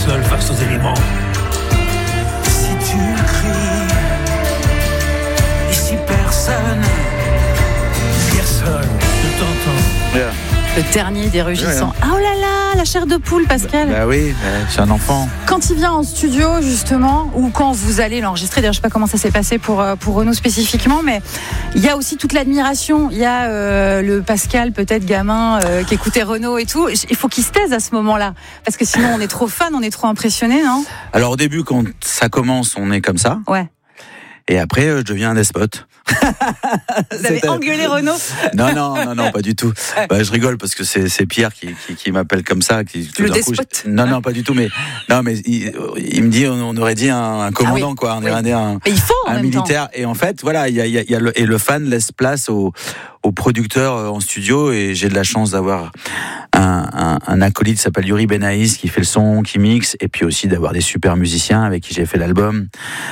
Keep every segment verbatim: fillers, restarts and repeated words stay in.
seul face aux éléments. Si tu cries, ici personne, personne ne t'entend. Yeah. Le dernier des rugissants. Ouais. Ah oh là là, la chair de poule, Pascal. Bah, bah oui, c'est un enfant. Quand il vient en studio, justement, ou quand vous allez l'enregistrer, d'ailleurs, je ne sais pas comment ça s'est passé pour, pour Renaud spécifiquement, mais il y a aussi toute l'admiration. Il y a euh, le Pascal, peut-être gamin, euh, qui écoutait Renaud et tout. Il faut qu'il se taise à ce moment-là. Parce que sinon, on est trop fan, on est trop impressionné, non ? Alors, au début, quand ça commence, on est comme ça. Ouais. Et après, euh, je deviens un despote. Vous avez engueulé Renaud ? Non, non, non, non, pas du tout. Bah, je rigole parce que c'est, c'est Pierre qui, qui, qui m'appelle comme ça. Qui, tout le d'un despote. Coup, je... Non, non, pas du tout. Mais non, mais il, il me dit, on, on aurait dit un, un commandant, ah oui, quoi. On oui. aurait dit un, mais il faut, en un même militaire. Temps. Et en fait, voilà, il y a, il y a, il y a le, et le fan laisse place au, au producteur en studio. Et j'ai de la chance d'avoir un, un, un acolyte qui s'appelle Yuri Benaïs qui fait le son, qui mixe, et puis aussi d'avoir des super musiciens avec qui j'ai fait l'album.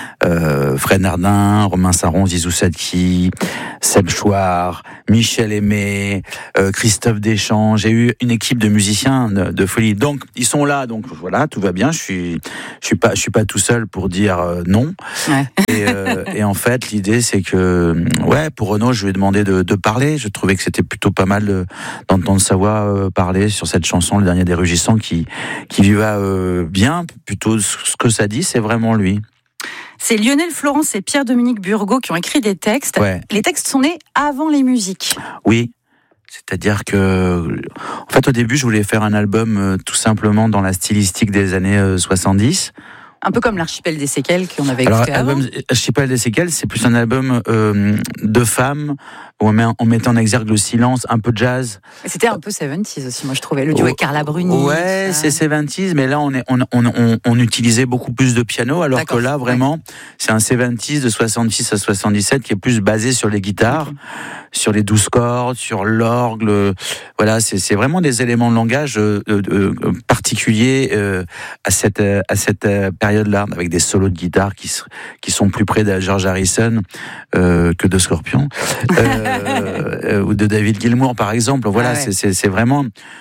Euh, Fred Nardin, Romain Saron, Zizou Sadki, Seb Chouard, Michel Aimé, euh, Christophe Deschamps. J'ai eu une équipe de musiciens de, de folie. Donc ils sont là, donc voilà, tout va bien. Je suis, je suis pas, je suis pas tout seul pour dire euh, non. Ouais. Et, euh, et en fait, l'idée c'est que, ouais, pour Renaud, je lui ai demandé de, de parler. Je trouvais que c'était plutôt pas mal de, d'entendre sa voix euh, parler sur cette chanson, le dernier des Rugissants, qui, qui lui va euh, bien. Plutôt ce que ça dit, c'est vraiment lui. C'est Lionel Florence et Pierre-Dominique Burgot qui ont écrit des textes. Ouais. Les textes sont nés avant les musiques. Oui, c'est-à-dire que, en fait, au début, je voulais faire un album euh, tout simplement dans la stylistique des années euh, soixante-dix. Un peu comme l'Archipel des séquelles qu'on avait Alors, écouté avant. album Archipel des séquelles, c'est plus un album euh, de femmes où on, met, on mettait en exergue le silence, un peu de jazz. Et c'était un peu soixante-dix aussi, moi je trouvais. Le duo avec Carla Bruni. Ouais, c'est soixante-dix, mais là on, est, on, on, on, on utilisait beaucoup plus de piano, alors D'accord. que là vraiment, ouais. c'est un soixante-dix de soixante-six à soixante-dix-sept qui est plus basé sur les guitares, okay. sur les douze cordes, sur l'orgue. Voilà, c'est, c'est vraiment des éléments de langage euh, euh, particuliers euh, à cette, à cette période-là, avec des solos de guitare qui, qui sont plus près de George Harrison euh, que de Scorpion. Euh, Euh, ou de David Gilmour par exemple. Voilà, ah ouais. c'est, c'est, c'est vraiment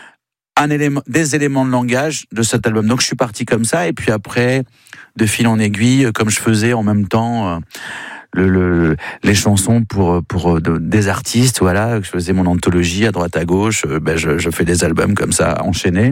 un élément, des éléments de langage de cet album. Donc je suis parti comme ça, et puis après, de fil en aiguille, comme je faisais en même temps euh, le, le, les chansons pour, pour de, des artistes, voilà, je faisais mon anthologie à droite à gauche, euh, ben je, je fais des albums comme ça enchaînés.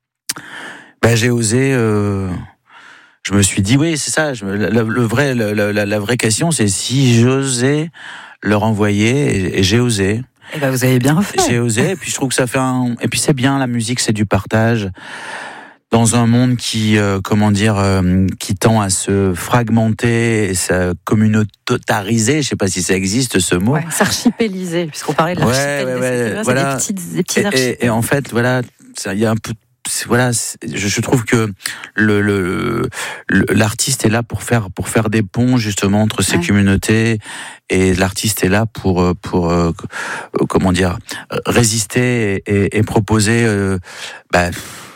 Ben j'ai osé. Euh, je me suis dit oui, c'est ça. Je, la, le vrai, la, la, la vraie question, c'est si j'osais leur envoyer, et, et j'ai osé. Et ben vous avez bien fait. J'ai osé, et puis je trouve que ça fait un... Et puis c'est bien, la musique, c'est du partage. Dans un monde qui, euh, comment dire, euh, qui tend à se fragmenter et se communautariser, je sais pas si ça existe ce mot. Ouais, s'archipéliser, puisqu'on parlait de l'archipel. Ouais, ouais, ouais, c'est voilà. des petites, des petits archipels. Et, et, et en fait, voilà, il y a un peu... Voilà, je, je trouve que le, le, le l'artiste est là pour faire pour faire des ponts justement entre ces ouais. communautés, et l'artiste est là pour pour euh, comment dire résister et, et, et proposer euh, bah,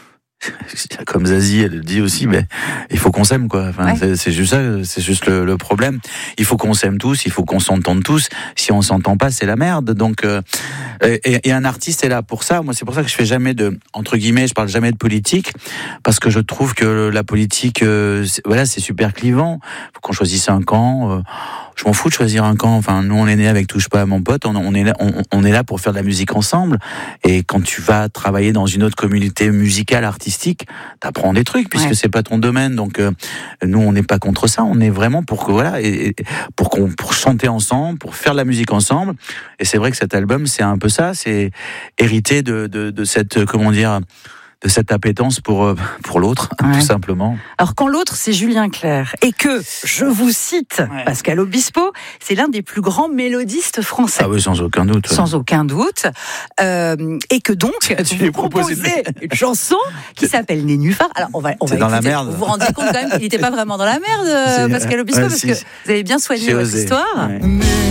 comme Zazie elle le dit aussi, mais il faut qu'on s'aime quoi. Enfin, ouais. c'est, c'est juste ça, c'est juste le, le problème. Il faut qu'on s'aime tous, il faut qu'on s'entende tous. Si on s'entend pas, c'est la merde. Donc, euh, et, et un artiste est là pour ça. Moi, c'est pour ça que je fais jamais de, entre guillemets, je parle jamais de politique, parce que je trouve que la politique, euh, c'est, voilà, c'est super clivant. Faut qu'on choisisse un camp. Euh, je m'en fous de choisir un camp. Enfin, nous, on est né avec Touche pas à mon pote. On, on est là, on, on est là pour faire de la musique ensemble. Et quand tu vas travailler dans une autre communauté musicale, artistique, t'apprends des trucs puisque ouais. c'est pas ton domaine. Donc, euh, nous, on n'est pas contre ça. On est vraiment pour que voilà, et, et pour qu'on pour chanter ensemble, pour faire de la musique ensemble. Et c'est vrai que cet album, c'est un peu ça. C'est hérité de de, de cette comment dire. de cette appétence pour, pour l'autre, ouais. tout simplement. Alors, quand l'autre, c'est Julien Clerc, et que, je vous cite, ouais. Pascal Obispo, c'est l'un des plus grands mélodistes français. Ah oui, sans aucun doute. Ouais. Sans aucun doute. Euh, et que donc, tu vous proposez une chanson qui s'appelle Nénuphar. Alors, on va, on c'est va dans écouter. La merde. Vous vous rendez compte quand même qu'il n'était pas vraiment dans la merde, c'est... Pascal Obispo, ouais, parce si, que vous avez bien soigné votre histoire. Ouais.